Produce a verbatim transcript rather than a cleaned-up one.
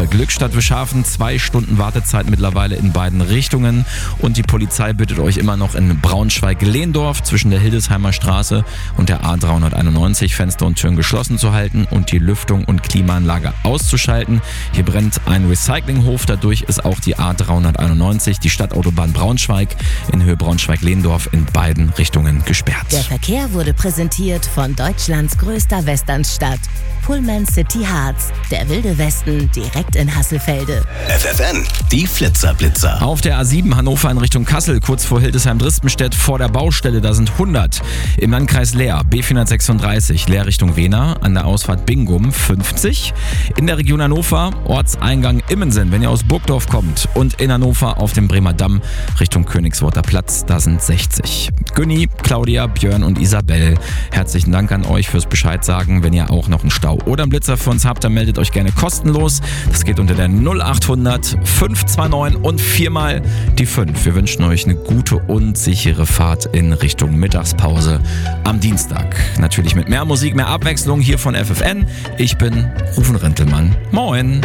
Straße, Glückstadt-Wischhafen, zwei Stunden Wartezeit mittlerweile in beiden Richtungen. Und die Polizei bittet euch immer noch in Braunschweig-Lehndorf zwischen der Hildesheimer Straße und der A dreihunderteinundneunzig Fenster und Türen geschlossen zu halten und die Lüftung und Klimaanlage auszuschalten. Hier brennt ein Recyclinghof, dadurch ist auch die A dreihunderteinundneunzig, die Stadtautobahn Braunschweig in Höhe Braunschweig-Lehndorf in beiden Richtungen gesperrt. Der Verkehr wurde präsentiert von Deutschlands größter Westernstadt. Pullman City Harz, der wilde Westen direkt in Hasselfelde. F F N, die Flitzerblitzer. Auf der A sieben Hannover in Richtung Kassel, kurz vor Hildesheim-Dristenstedt, vor der Baustelle, da sind hundert. Im Landkreis Leer, B vierhundertsechsunddreißig, Leer Richtung Wehner, an der Ausfahrt Bingum fünfzig. In der Region Hannover, Ortseingang Immensen, wenn ihr aus Burgdorf kommt. Und in Hannover auf dem Bremer Damm Richtung Königsworter Platz, da sind sechzig. Günni, Claudia, Björn und Isabel, herzlichen Dank an euch fürs Bescheid sagen. Wenn ihr auch noch einen Stau oder einen Blitzer für uns habt, dann meldet euch gerne kostenlos. Das geht unter der null achthundert fünf zwei neun und viermal die fünf. Wir wünschen euch eine gute und sichere Fahrt in Richtung Mittagspause am Dienstag. Natürlich mit mehr Musik, mehr Abwechslung hier von F F N. Ich bin Rufen Rintelmann. Moin!